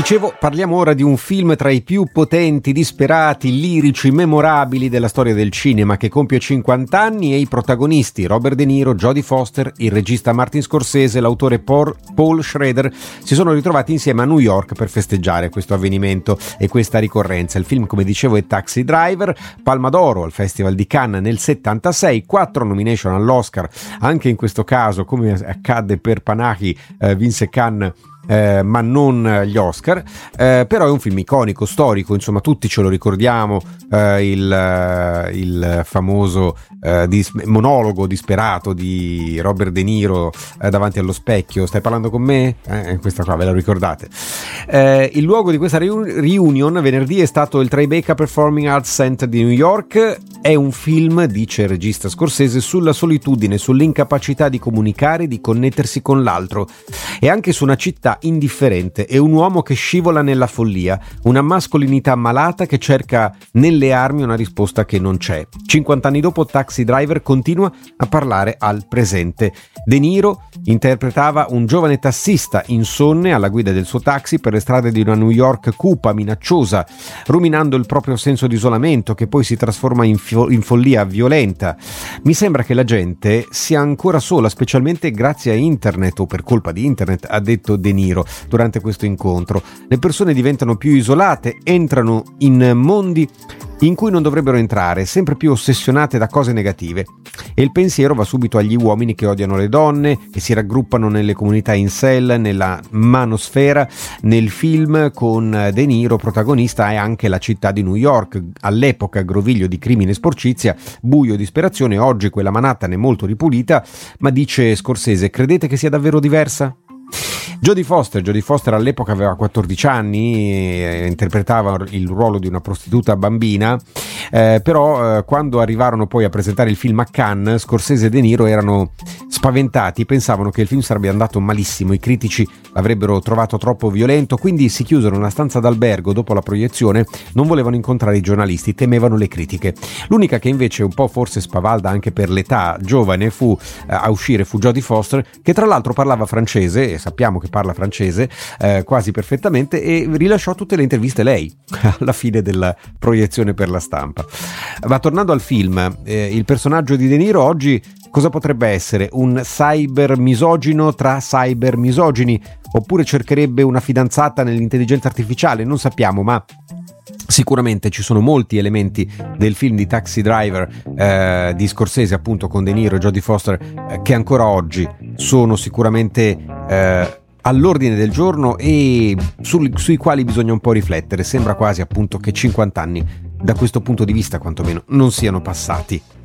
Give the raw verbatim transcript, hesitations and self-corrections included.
Dicevo, parliamo ora di un film tra i più potenti, disperati, lirici, memorabili della storia del cinema, che compie cinquanta anni, e i protagonisti Robert De Niro, Jodie Foster, il regista Martin Scorsese e l'autore Paul, Paul Schrader si sono ritrovati insieme a New York per festeggiare questo avvenimento e questa ricorrenza. Il film, come dicevo, è Taxi Driver, Palma d'Oro al Festival di Cannes nel settantasei, quattro nomination all'Oscar, anche in questo caso, come accadde per Panahi, eh, vinse Cannes Eh, ma non gli Oscar, eh, però è un film iconico, storico, insomma tutti ce lo ricordiamo, eh, il, il famoso eh, dis- monologo disperato di Robert De Niro eh, davanti allo specchio. Stai parlando con me? Eh, questa qua ve la ricordate? Eh, il luogo di questa riun- reunion venerdì è stato il Tribeca Performing Arts Center di New York. È un film, dice il regista Scorsese, sulla solitudine, sull'incapacità di comunicare, di connettersi con l'altro, e anche su una città indifferente e un uomo che scivola nella follia, una mascolinità malata che cerca nelle armi una risposta che non c'è. cinquanta anni dopo, Taxi Driver continua a parlare al presente. De Niro interpretava un giovane tassista insonne alla guida del suo taxi per le strade di una New York cupa, minacciosa, ruminando il proprio senso di isolamento, che poi si trasforma in, fo- in follia violenta. Mi sembra che la gente sia ancora sola, specialmente grazie a internet, o per colpa di internet, ha detto De Niro durante questo incontro. Le persone diventano più isolate, entrano in mondi in cui non dovrebbero entrare, sempre più ossessionate da cose negative. E il pensiero va subito agli uomini che odiano le donne, che si raggruppano nelle comunità incel, nella manosfera. Nel film, con De Niro protagonista, è anche la città di New York, all'epoca groviglio di crimine e sporcizia, buio e disperazione. Oggi quella Manhattan è molto ripulita, ma dice Scorsese, credete che sia davvero diversa? Jodie Foster, Jodie Foster all'epoca aveva quattordici anni, eh, interpretava il ruolo di una prostituta bambina, eh, però eh, quando arrivarono poi a presentare il film a Cannes, Scorsese e De Niro erano spaventati, pensavano che il film sarebbe andato malissimo, i critici l'avrebbero trovato troppo violento, quindi si chiusero in una stanza d'albergo dopo la proiezione, non volevano incontrare i giornalisti, temevano le critiche. L'unica che invece un po' forse spavalda anche per l'età giovane fu eh, a uscire fu Jodie Foster, che tra l'altro parlava francese, e sappiamo che parla francese eh, quasi perfettamente, e rilasciò tutte le interviste lei alla fine della proiezione per la stampa. Ma tornando al film, eh, il personaggio di De Niro oggi cosa potrebbe essere? Un cyber misogino tra cyber misogini, oppure cercherebbe una fidanzata nell'intelligenza artificiale? Non sappiamo, ma sicuramente ci sono molti elementi del film di Taxi Driver eh, di Scorsese, appunto, con De Niro e Jodie Foster, eh, che ancora oggi sono sicuramente eh, all'ordine del giorno e sul, sui quali bisogna un po' riflettere. Sembra quasi, appunto, che cinquanta anni da questo punto di vista quantomeno non siano passati.